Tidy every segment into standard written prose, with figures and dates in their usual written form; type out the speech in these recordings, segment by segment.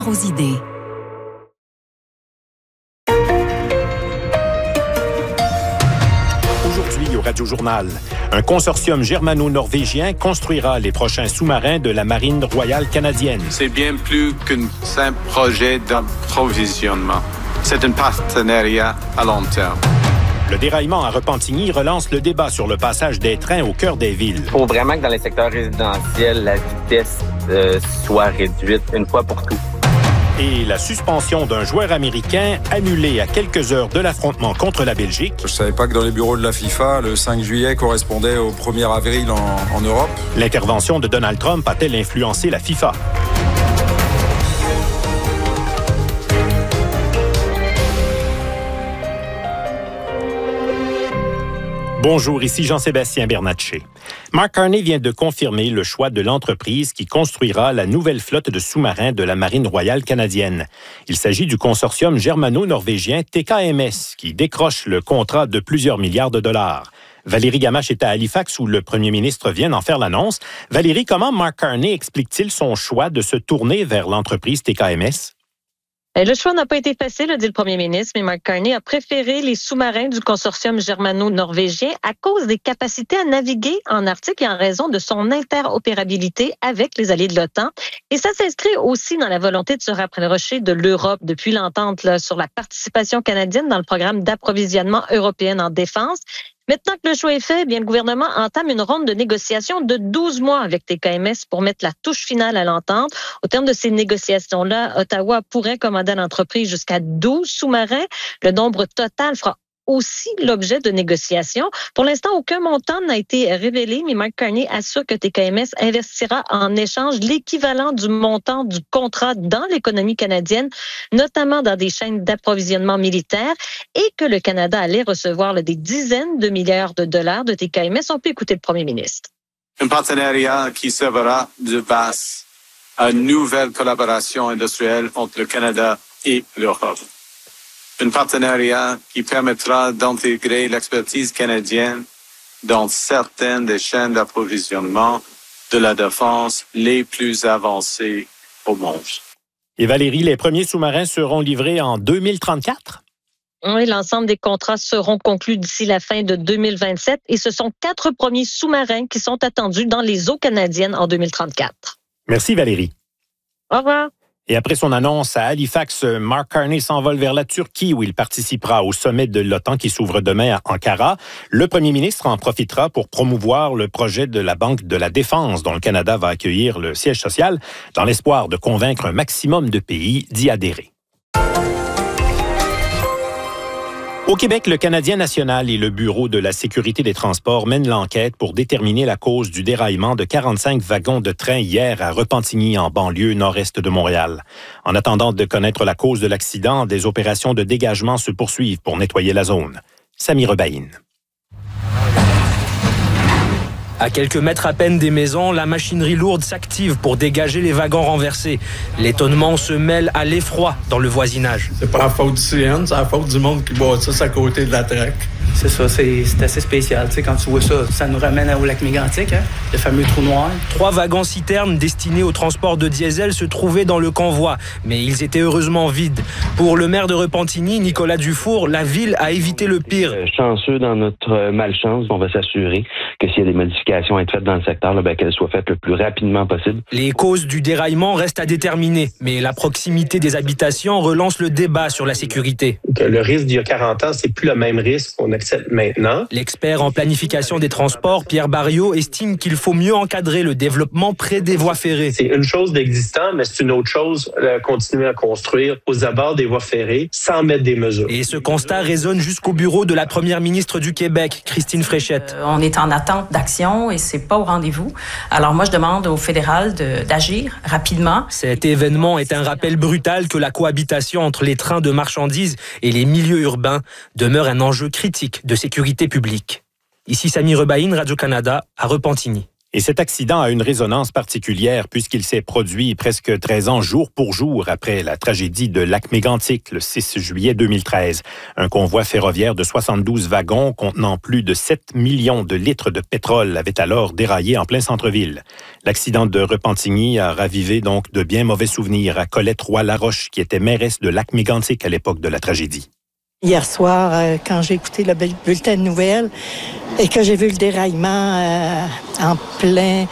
aux idées. Aujourd'hui au Radio-Journal, un consortium germano-norvégien construira les prochains sous-marins de la Marine royale canadienne. C'est bien plus qu'un simple projet d'approvisionnement. C'est un partenariat à long terme. Le déraillement à Repentigny relance le débat sur le passage des trains au cœur des villes. Il faut vraiment que dans les secteurs résidentiels, la vitesse soit réduite une fois pour toutes. Et la suspension d'un joueur américain annulée à quelques heures de l'affrontement contre la Belgique. Je savais pas que dans les bureaux de la FIFA, le 5 juillet correspondait au 1er avril en Europe. L'intervention de Donald Trump a-t-elle influencé la FIFA? Bonjour, ici Jean-Sébastien Bernatchez. Mark Carney vient de confirmer le choix de l'entreprise qui construira la nouvelle flotte de sous-marins de la Marine royale canadienne. Il s'agit du consortium germano-norvégien TKMS qui décroche le contrat de plusieurs milliards de dollars. Valérie Gamache est à Halifax où le premier ministre vient d'en faire l'annonce. Valérie, comment Mark Carney explique-t-il son choix de se tourner vers l'entreprise TKMS? Le choix n'a pas été facile, a dit le premier ministre, mais Mark Carney a préféré les sous-marins du consortium germano-norvégien à cause des capacités à naviguer en Arctique et en raison de son interopérabilité avec les alliés de l'OTAN. Et ça s'inscrit aussi dans la volonté de se rapprocher de l'Europe depuis l'entente sur la participation canadienne dans le programme d'approvisionnement européen en défense. Maintenant que le choix est fait, bien, le gouvernement entame une ronde de négociations de 12 mois avec TKMS pour mettre la touche finale à l'entente. Au terme de ces négociations-là, Ottawa pourrait commander à l'entreprise jusqu'à 12 sous-marins. Le nombre total fera aussi l'objet de négociations. Pour l'instant, aucun montant n'a été révélé, mais Mark Carney assure que TKMS investira en échange l'équivalent du montant du contrat dans l'économie canadienne, notamment dans des chaînes d'approvisionnement militaire, et que le Canada allait recevoir des dizaines de milliards de dollars de TKMS. On peut écouter le premier ministre. Un partenariat qui servira de base à une nouvelle collaboration industrielle entre le Canada et l'Europe. Un partenariat qui permettra d'intégrer l'expertise canadienne dans certaines des chaînes d'approvisionnement de la défense les plus avancées au monde. Et Valérie, les premiers sous-marins seront livrés en 2034? Oui, l'ensemble des contrats seront conclus d'ici la fin de 2027 et ce sont 4 premiers sous-marins qui sont attendus dans les eaux canadiennes en 2034. Merci Valérie. Au revoir. Et après son annonce à Halifax, Mark Carney s'envole vers la Turquie où il participera au sommet de l'OTAN qui s'ouvre demain à Ankara. Le premier ministre en profitera pour promouvoir le projet de la Banque de la Défense dont le Canada va accueillir le siège social dans l'espoir de convaincre un maximum de pays d'y adhérer. Au Québec, le Canadien national et le Bureau de la sécurité des transports mènent l'enquête pour déterminer la cause du déraillement de 45 wagons de train hier à Repentigny, en banlieue nord-est de Montréal. En attendant de connaître la cause de l'accident, des opérations de dégagement se poursuivent pour nettoyer la zone. Samy Rebaïn. À quelques mètres à peine des maisons, la machinerie lourde s'active pour dégager les wagons renversés. L'étonnement se mêle à l'effroi dans le voisinage. C'est pas la faute du CN, c'est la faute du monde qui bâtit ça à côté de la traque. C'est ça, c'est assez spécial. Tu sais, quand tu vois ça, ça nous ramène au lac Mégantic, hein? Le fameux trou noir. 3 wagons-citernes destinés au transport de diesel se trouvaient dans le convoi, mais ils étaient heureusement vides. Pour le maire de Repentigny, Nicolas Dufour, la ville a évité le pire. Chanceux dans notre malchance, on va s'assurer que s'il y a des modifications à être faites dans le secteur, qu'elles soient faites le plus rapidement possible. Les causes du déraillement restent à déterminer, mais la proximité des habitations relance le débat sur la sécurité. Le risque d'il y a 40 ans, c'est plus le même risque qu'on accepte maintenant. L'expert en planification des transports, Pierre Barriot, estime qu'il faut mieux encadrer le développement près des voies ferrées. C'est une chose d'existant, mais c'est une autre chose continuer à construire aux abords des voies ferrées sans mettre des mesures. Et ce constat résonne jusqu'au bureau de la première ministre du Québec, Christine Fréchette. On est en attente d'action et c'est pas au rendez-vous. Alors moi, je demande au fédéral d'agir rapidement. Cet événement est un rappel brutal que la cohabitation entre les trains de marchandises et les milieux urbains demeure un enjeu critique de sécurité publique. Ici Samy Rebaïn, Radio-Canada, à Repentigny. Et cet accident a une résonance particulière puisqu'il s'est produit presque 13 ans jour pour jour après la tragédie de Lac-Mégantic le 6 juillet 2013. Un convoi ferroviaire de 72 wagons contenant plus de 7 millions de litres de pétrole avait alors déraillé en plein centre-ville. L'accident de Repentigny a ravivé donc de bien mauvais souvenirs à Colette Roy-Laroche qui était mairesse de Lac-Mégantic à l'époque de la tragédie. Hier soir, quand j'ai écouté le bulletin de nouvelles et que j'ai vu le déraillement en plein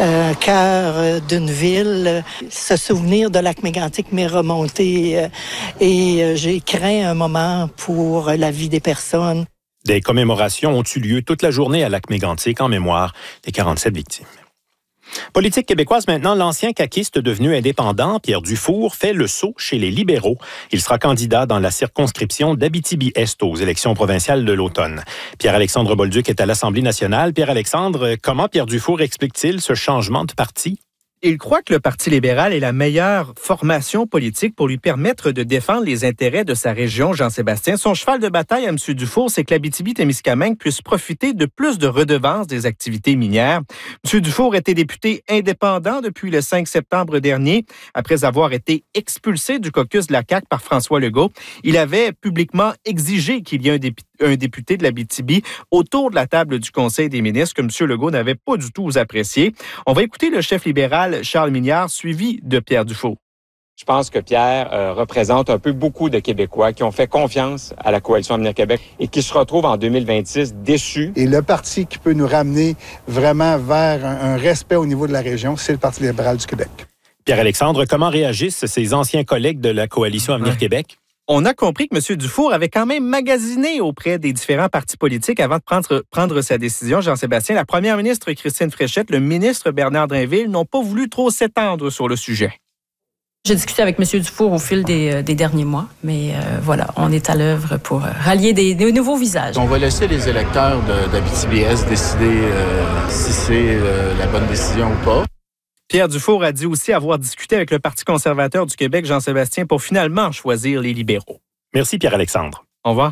cœur d'une ville, ce souvenir de Lac-Mégantic m'est remonté et j'ai craint un moment pour la vie des personnes. Des commémorations ont eu lieu toute la journée à Lac-Mégantic en mémoire des 47 victimes. Politique québécoise maintenant, l'ancien caquiste devenu indépendant, Pierre Dufour, fait le saut chez les libéraux. Il sera candidat dans la circonscription d'Abitibi-Est aux élections provinciales de l'automne. Pierre-Alexandre Bolduc est à l'Assemblée nationale. Pierre-Alexandre, comment Pierre Dufour explique-t-il ce changement de parti? Il croit que le Parti libéral est la meilleure formation politique pour lui permettre de défendre les intérêts de sa région, Jean-Sébastien. Son cheval de bataille à M. Dufour, c'est que l'Abitibi-Témiscamingue puisse profiter de plus de redevances des activités minières. M. Dufour était député indépendant depuis le 5 septembre dernier, après avoir été expulsé du caucus de la CAQ par François Legault. Il avait publiquement exigé qu'il y ait un député de l'Abitibi autour de la table du Conseil des ministres que M. Legault n'avait pas du tout apprécié. On va écouter le chef libéral Charles Mignard, suivi de Pierre Dufault. Je pense que Pierre représente un peu beaucoup de Québécois qui ont fait confiance à la Coalition Avenir Québec et qui se retrouvent en 2026 déçus. Et le parti qui peut nous ramener vraiment vers un respect au niveau de la région, c'est le Parti libéral du Québec. Pierre-Alexandre, comment réagissent ses anciens collègues de la Coalition Avenir Québec? On a compris que M. Dufour avait quand même magasiné auprès des différents partis politiques avant de prendre sa décision. Jean-Sébastien, la première ministre Christine Fréchette, le ministre Bernard Drinville n'ont pas voulu trop s'étendre sur le sujet. J'ai discuté avec M. Dufour au fil des derniers mois, mais voilà, on est à l'œuvre pour rallier des nouveaux visages. On va laisser les électeurs d'Abitibi-Est décider si c'est la bonne décision ou pas. Pierre Dufour a dit aussi avoir discuté avec le Parti conservateur du Québec, Jean-Sébastien, pour finalement choisir les libéraux. Merci Pierre-Alexandre. Au revoir.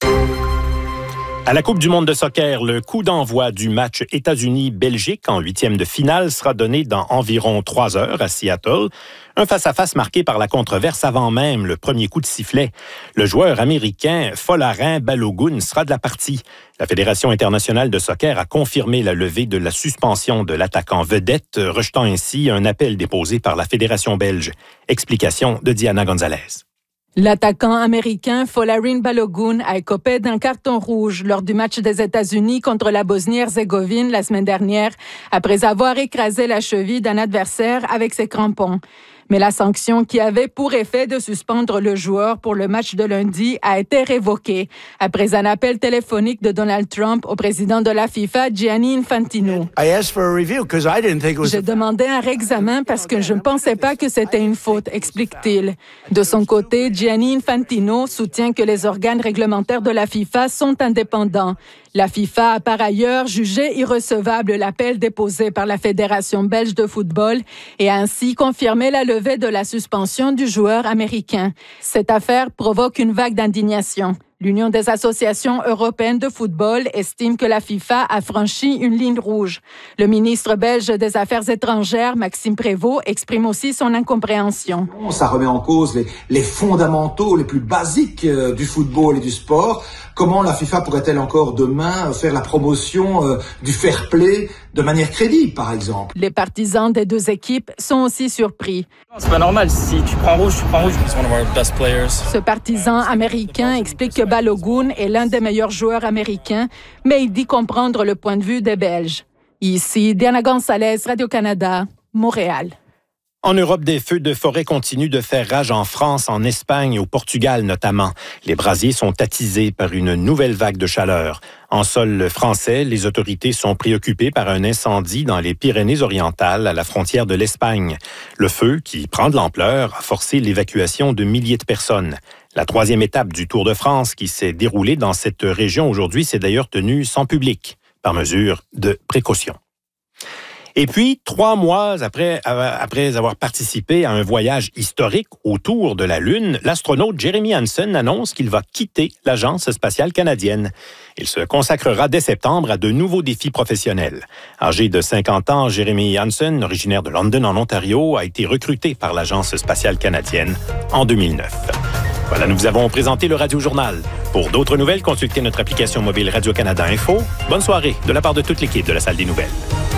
À la Coupe du monde de soccer, le coup d'envoi du match États-Unis-Belgique en 8e de finale sera donné dans environ 3 heures à Seattle. Un face-à-face marqué par la controverse avant même le premier coup de sifflet. Le joueur américain Folarin Balogun sera de la partie. La Fédération internationale de soccer a confirmé la levée de la suspension de l'attaquant vedette, rejetant ainsi un appel déposé par la Fédération belge. Explication de Diana Gonzalez. L'attaquant américain Folarin Balogun a écopé d'un carton rouge lors du match des États-Unis contre la Bosnie-Herzégovine la semaine dernière, après avoir écrasé la cheville d'un adversaire avec ses crampons. Mais la sanction qui avait pour effet de suspendre le joueur pour le match de lundi a été révoquée après un appel téléphonique de Donald Trump au président de la FIFA, Gianni Infantino. J'ai demandé un réexamen parce que je ne pensais pas que c'était une faute, explique-t-il. De son côté, Gianni Infantino soutient que les organes réglementaires de la FIFA sont indépendants. La FIFA a par ailleurs jugé irrecevable l'appel déposé par la Fédération belge de football et a ainsi confirmé la levée de la suspension du joueur américain. Cette affaire provoque une vague d'indignation. L'Union des associations européennes de football estime que la FIFA a franchi une ligne rouge. Le ministre belge des Affaires étrangères, Maxime Prévost, exprime aussi son incompréhension. Ça remet en cause les fondamentaux les plus basiques du football et du sport. Comment la FIFA pourrait-elle encore demain faire la promotion du fair play de manière crédible, par exemple? Les partisans des deux équipes sont aussi surpris. C'est pas normal. Si tu prends rouge, tu prends rouge. Ce partisan américain explique que Balogun est l'un des meilleurs joueurs américains, mais il dit comprendre le point de vue des Belges. Ici, Diana Gonzalez, Radio-Canada, Montréal. En Europe, des feux de forêt continuent de faire rage en France, en Espagne et au Portugal notamment. Les brasiers sont attisés par une nouvelle vague de chaleur. En sol français, les autorités sont préoccupées par un incendie dans les Pyrénées-Orientales, à la frontière de l'Espagne. Le feu, qui prend de l'ampleur, a forcé l'évacuation de milliers de personnes. La 3e étape du Tour de France, qui s'est déroulée dans cette région aujourd'hui, s'est d'ailleurs tenue sans public, par mesure de précaution. Et puis, 3 mois après avoir participé à un voyage historique autour de la Lune, l'astronaute Jeremy Hansen annonce qu'il va quitter l'Agence spatiale canadienne. Il se consacrera dès septembre à de nouveaux défis professionnels. Âgé de 50 ans, Jeremy Hansen, originaire de London en Ontario, a été recruté par l'Agence spatiale canadienne en 2009. Voilà, nous vous avons présenté le Radio-Journal. Pour d'autres nouvelles, consultez notre application mobile Radio-Canada Info. Bonne soirée de la part de toute l'équipe de la Salle des Nouvelles.